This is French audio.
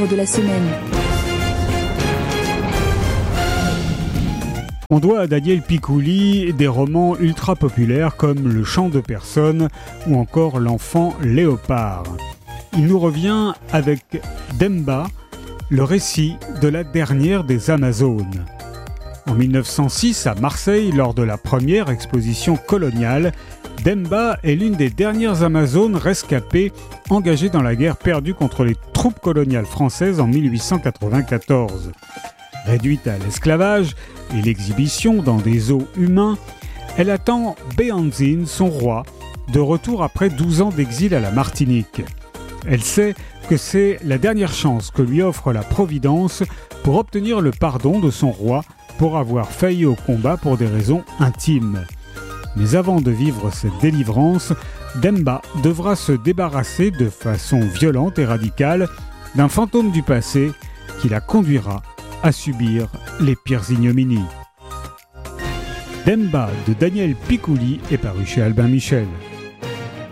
livre de la semaine. On doit à Daniel Picouli des romans ultra populaires comme Le Chant de personne ou encore L'Enfant Léopard. Il nous revient avec Demba, le récit de la dernière des Amazones. En 1906, à Marseille, lors de la première exposition coloniale, Demba est l'une des dernières Amazones rescapées engagées dans la guerre perdue contre les troupes coloniales françaises en 1894. Réduite à l'esclavage et l'exhibition dans des zoos humains, elle attend Béhanzine, son roi, de retour après 12 ans d'exil à la Martinique. Elle sait que c'est la dernière chance que lui offre la Providence pour obtenir le pardon de son roi pour avoir failli au combat pour des raisons intimes. Mais avant de vivre cette délivrance, Demba devra se débarrasser de façon violente et radicale d'un fantôme du passé qui la conduira à subir les pires ignominies. Demba de Daniel Picouli est paru chez Albin Michel.